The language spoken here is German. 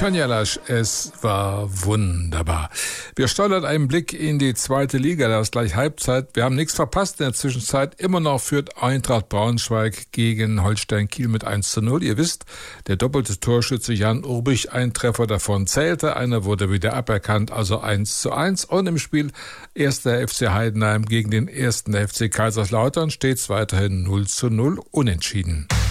Tanja Lasch, es war wunderbar. Wir steuern einen Blick in die zweite Liga, da ist gleich Halbzeit. Wir haben nichts verpasst in der Zwischenzeit. Immer noch führt Eintracht Braunschweig gegen Holstein Kiel mit 1:0. Ihr wisst, der doppelte Torschütze Jan Urbich, ein Treffer davon zählte, einer wurde wieder aberkannt, also 1:1. Und im Spiel 1. FC Heidenheim gegen den 1. FC Kaiserslautern steht es weiterhin 0:0 unentschieden.